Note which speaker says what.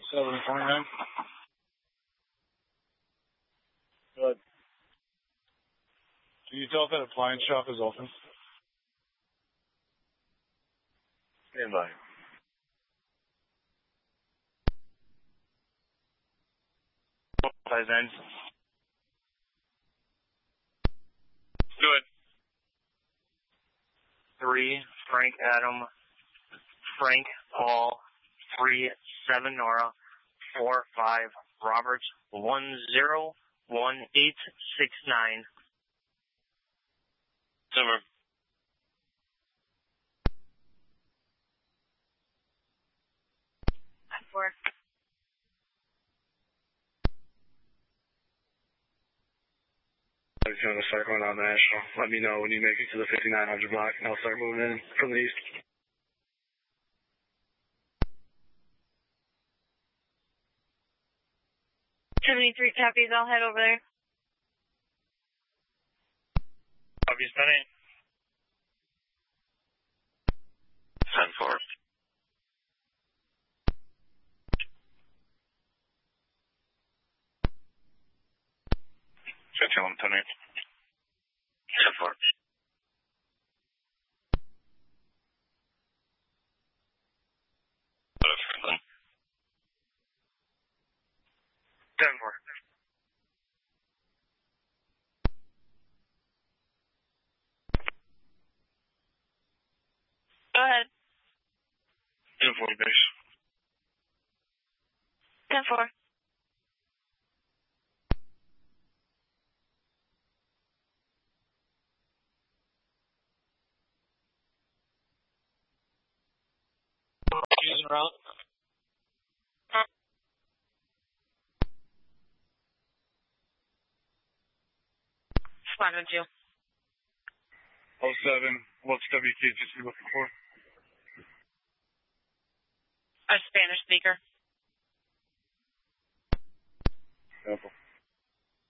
Speaker 1: 729. Good. Can you tell if that appliance shop is open?
Speaker 2: Stand by. Size ends. Good. 3, Frank Adam, Frank Paul, 3, 7 Nora, 4, 5 Robert, 101869. Summer.
Speaker 3: Four.
Speaker 2: I'm just going to start going on the national. Let me know when you make it to the 5900 block, and I'll start moving in from the east.
Speaker 3: 73 copies. I'll head over there.
Speaker 2: Copy, Penny. 10-4. Check on Penny. 10-4. Franklin. 10-4.
Speaker 3: Go ahead.
Speaker 2: 10-4 base.
Speaker 3: 10-4.
Speaker 1: Using route.
Speaker 3: Squadron 2.
Speaker 1: 07. What's WKGC looking for?
Speaker 3: A Spanish speaker.
Speaker 1: Careful.